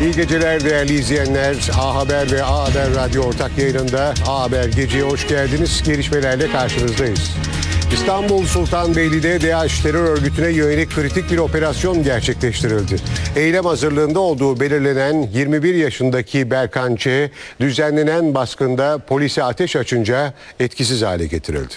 İyi geceler değerli izleyenler. A Haber ve A Haber Radyo ortak yayınında A Haber Gece'ye hoş geldiniz. Gelişmelerle karşınızdayız. İstanbul Sultanbeyli'de DAEŞ terör örgütüne yönelik kritik bir operasyon gerçekleştirildi. Eylem hazırlığında olduğu belirlenen 21 yaşındaki Berkan Ç. düzenlenen baskında polise ateş açınca etkisiz hale getirildi.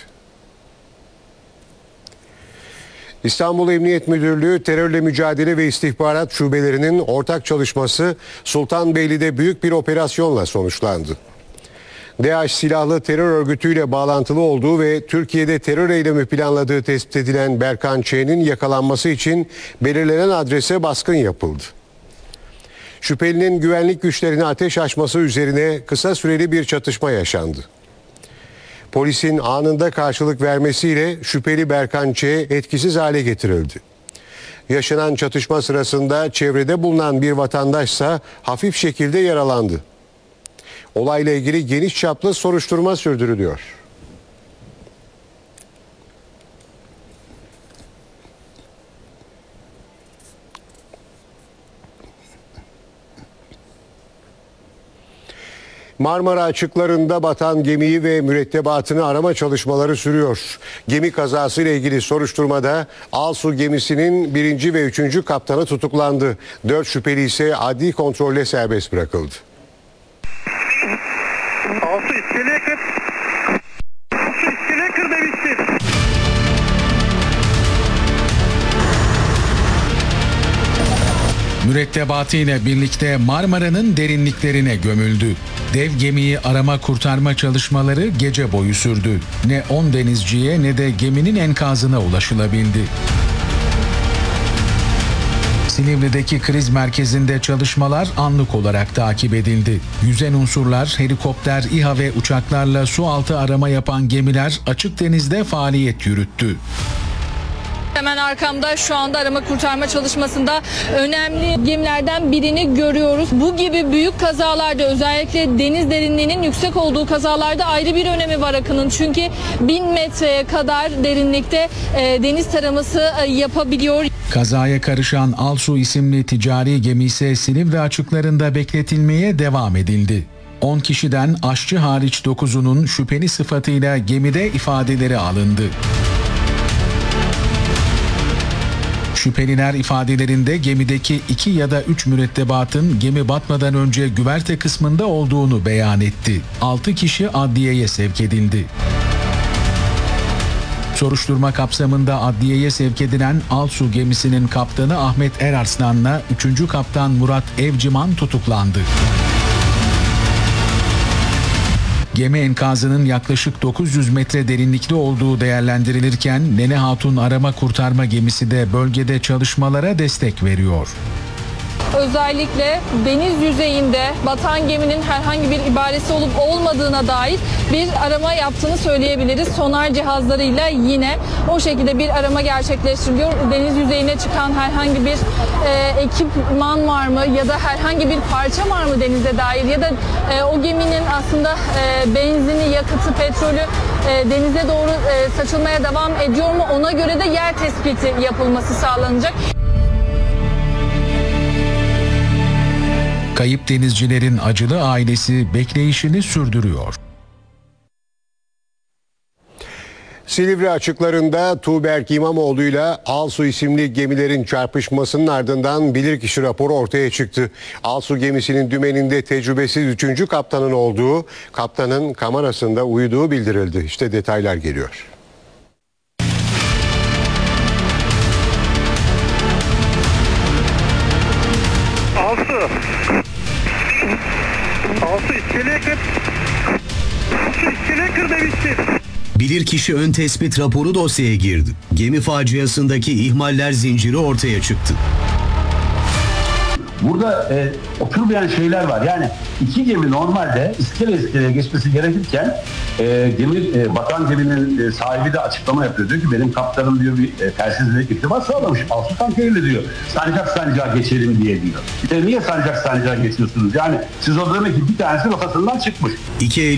İstanbul Emniyet Müdürlüğü Terörle Mücadele ve İstihbarat Şubelerinin ortak çalışması Sultanbeyli'de büyük bir operasyonla sonuçlandı. DAEŞ silahlı terör örgütüyle bağlantılı olduğu ve Türkiye'de terör eylemi planladığı tespit edilen Berkan Ç.'nin yakalanması için belirlenen adrese baskın yapıldı. Şüphelinin güvenlik güçlerine ateş açması üzerine kısa süreli bir çatışma yaşandı. Polisin anında karşılık vermesiyle şüpheli Berkan Ç. etkisiz hale getirildi. Yaşanan çatışma sırasında çevrede bulunan bir vatandaşsa hafif şekilde yaralandı. Olayla ilgili geniş çaplı soruşturma sürdürülüyor. Marmara açıklarında batan gemiyi ve mürettebatını arama çalışmaları sürüyor. Gemi kazasıyla ilgili soruşturmada Alsu gemisinin 1. ve 3. kaptanı tutuklandı. 4 şüpheli ise adli kontrolle serbest bırakıldı. Alsu iskeleye kır. Alsu iskeleye kır demiştir. Mürettebatı ile birlikte Marmara'nın derinliklerine gömüldü. Dev gemiyi arama kurtarma çalışmaları gece boyu sürdü. Ne 10 denizciye ne de geminin enkazına ulaşılabildi. Silivri'deki kriz merkezinde çalışmalar anlık olarak takip edildi. Yüzen unsurlar, helikopter, İHA ve uçaklarla su altı arama yapan gemiler açık denizde faaliyet yürüttü. Hemen arkamda şu anda arama kurtarma çalışmasında önemli gemilerden birini görüyoruz. Bu gibi büyük kazalarda, özellikle deniz derinliğinin yüksek olduğu kazalarda ayrı bir önemi var Akın'ın. Çünkü 1000 metreye kadar derinlikte deniz taraması yapabiliyor. Kazaya karışan Alsu isimli ticari gemi ise Silivri açıklarında bekletilmeye devam edildi. 10 kişiden aşçı hariç 9'unun şüpheli sıfatıyla gemide ifadeleri alındı. Şüpheliler ifadelerinde gemideki 2 ya da 3 mürettebatın gemi batmadan önce güverte kısmında olduğunu beyan etti. 6 kişi adliyeye sevk edildi. Soruşturma kapsamında adliyeye sevk edilen Alsu gemisinin kaptanı Ahmet Erarslan'la 3. kaptan Murat Evciman tutuklandı. Gemi enkazının yaklaşık 900 metre derinlikte olduğu değerlendirilirken Nene Hatun arama kurtarma gemisi de bölgede çalışmalara destek veriyor. Özellikle deniz yüzeyinde batan geminin herhangi bir ibaresi olup olmadığına dair bir arama yaptığını söyleyebiliriz. Sonar cihazlarıyla yine o şekilde bir arama gerçekleştiriliyor. Deniz yüzeyine çıkan herhangi bir ekipman var mı ya da herhangi bir parça var mı denize dair ya da o geminin aslında benzini, yakıtı, petrolü denize doğru saçılmaya devam ediyor mu? Ona göre de yer tespiti yapılması sağlanacak. Kayıp denizcilerin acılı ailesi bekleyişini sürdürüyor. Silivri açıklarında Tuğberk İmamoğlu ile Alsu isimli gemilerin çarpışmasının ardından bilirkişi raporu ortaya çıktı. Alsu gemisinin dümeninde tecrübesiz 3. kaptanın olduğu, kaptanın kamerasında uyuduğu bildirildi. İşte detaylar geliyor. Alsu iskeleye kır. Alsu iskeleye kır demiştir. Bilirkişi ön tespit raporu dosyaya girdi. Gemi faciasındaki ihmaller zinciri ortaya çıktı. Burada oturmayan şeyler var. Yani 2 gemi normalde iskeleye geçmesi gerekirken batan geminin sahibi de açıklama yapıyor. Diyor ki benim kaptanım diyor bir telsizle irtibat sağlamış. Alsu tankeriyle diyor. Sancak sancağa geçelim diye diyor. Niye sancak sancağa geçiyorsunuz? Yani siz o demek ki bir tanesi rafasından çıkmış. 2